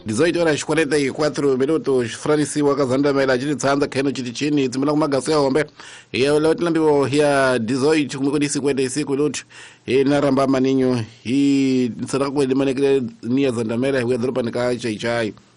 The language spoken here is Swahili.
18 horas 44 minutos. Francis wakazandamela chiti tsanza keno chiti chini tsimela kumagasi aombe ya lotlambiwo ya 18 kumikodi 55 lutu naramba maninyo hii tsara kweli manekele nia zandamela huya dropa nika chai